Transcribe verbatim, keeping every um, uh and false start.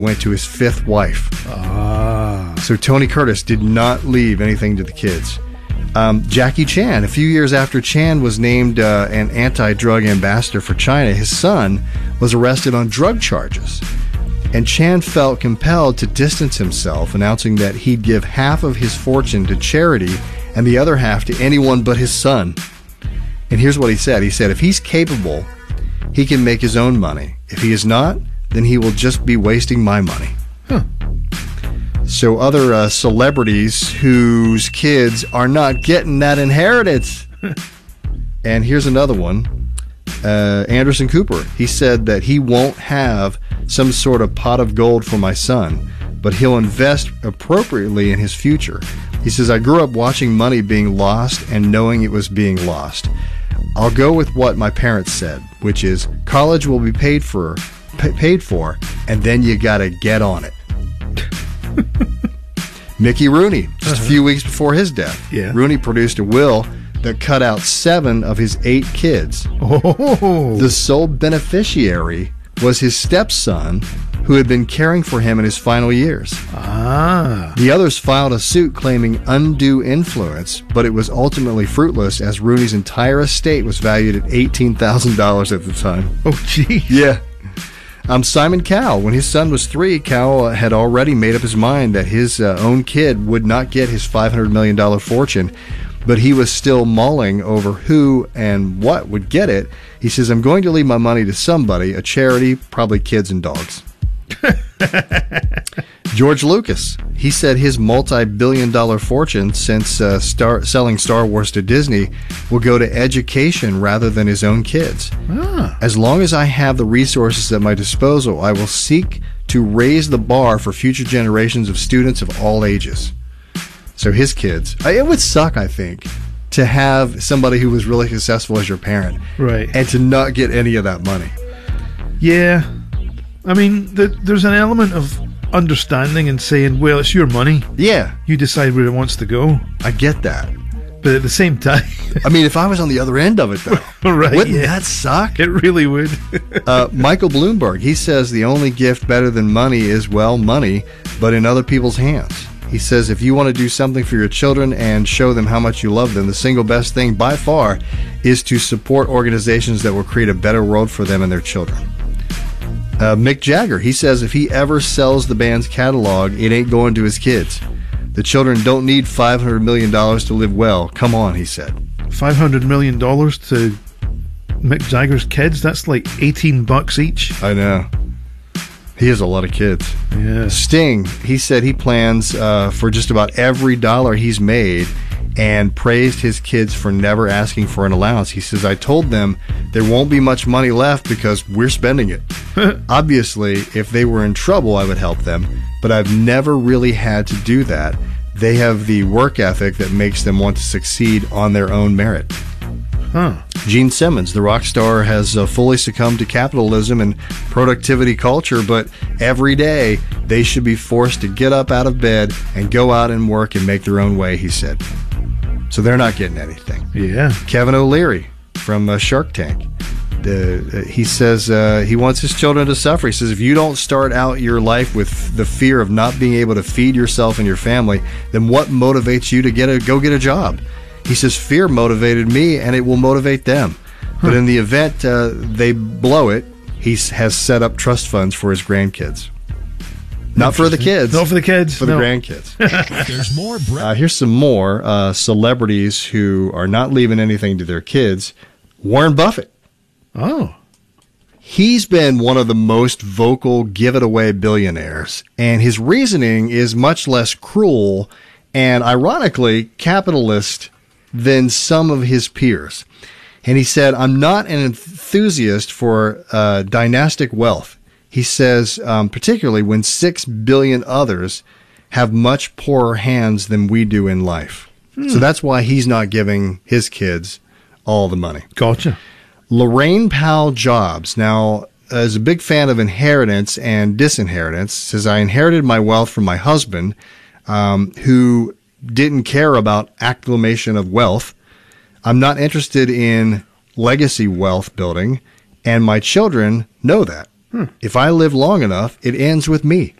went to his fifth wife. Ah. So Tony Curtis did not leave anything to the kids. Um, Jackie Chan, a few years after Chan was named uh, an anti-drug ambassador for China, his son was arrested on drug charges. And Chan felt compelled to distance himself, announcing that he'd give half of his fortune to charity and the other half to anyone but his son. And here's what he said. He said, if he's capable, he can make his own money. If he is not, then he will just be wasting my money. Huh. So other uh, celebrities whose kids are not getting that inheritance. And here's another one. Uh, Anderson Cooper. He said that he won't have some sort of pot of gold for my son, but he'll invest appropriately in his future. He says, I grew up watching money being lost and knowing it was being lost. I'll go with what my parents said, which is college will be paid for, p- paid for, and then you got to get on it. Mickey Rooney, just uh-huh. a few weeks before his death, yeah. Rooney produced a will that cut out seven of his eight kids. Oh. The sole beneficiary was his stepson, who had been caring for him in his final years. Ah. The others filed a suit claiming undue influence, but it was ultimately fruitless as Rooney's entire estate was valued at eighteen thousand dollars at the time. Oh, geez. Yeah. Um, Simon Cowell, when his son was three, Cowell had already made up his mind that his uh, own kid would not get his five hundred million dollars fortune, but he was still mulling over who and what would get it. He says, I'm going to leave my money to somebody, a charity, probably kids and dogs. George Lucas, he said his multi-billion dollar fortune since uh, star- selling Star Wars to Disney will go to education rather than his own kids. Ah. As long as I have the resources at my disposal, I will seek to raise the bar for future generations of students of all ages. So his kids, it would suck, I think, to have somebody who was really successful as your parent, right, and to not get any of that money. Yeah. I mean, the, there's an element of understanding and saying, well, it's your money. Yeah. You decide where it wants to go. I get that. But at the same time... I mean, if I was on the other end of it, though, right, wouldn't yeah. that suck? It really would. uh, Michael Bloomberg, he says the only gift better than money is, well, money, but in other people's hands. He says if you want to do something for your children and show them how much you love them, the single best thing by far is to support organizations that will create a better world for them and their children. Uh, Mick Jagger, he says if he ever sells the band's catalog, it ain't going to his kids. The children don't need five hundred million dollars to live well. Come on, he said. five hundred million dollars to Mick Jagger's kids? That's like eighteen bucks each. I know. He has a lot of kids. Yeah. Sting, he said he plans uh, for just about every dollar he's made and praised his kids for never asking for an allowance. He says, I told them there won't be much money left because we're spending it. Obviously, if they were in trouble, I would help them, but I've never really had to do that. They have the work ethic that makes them want to succeed on their own merit. Huh. Gene Simmons, the rock star, has uh, fully succumbed to capitalism and productivity culture, but every day they should be forced to get up out of bed and go out and work and make their own way, he said. So they're not getting anything. Yeah. Kevin O'Leary from uh, Shark Tank. Uh, he says uh, he wants his children to suffer. He says if you don't start out your life with the fear of not being able to feed yourself and your family, then what motivates you to get a go get a job? He says fear motivated me, and it will motivate them. Huh. But in the event uh, they blow it, he has set up trust funds for his grandkids. Not for the kids. Not for the kids. For no. the grandkids. There's more. Bre- uh, here's some more uh, celebrities who are not leaving anything to their kids. Warren Buffett. Oh. He's been one of the most vocal give-it-away billionaires, and his reasoning is much less cruel and, ironically, capitalist than some of his peers. And he said, I'm not an enthusiast for uh, dynastic wealth. He says, um, particularly when six billion others have much poorer hands than we do in life. Hmm. So that's why he's not giving his kids all the money. Gotcha. Lorraine Powell Jobs, now, is a big fan of inheritance and disinheritance. Says, I inherited my wealth from my husband, um, who didn't care about acclamation of wealth. I'm not interested in legacy wealth building, and my children know that. If I live long enough, it ends with me.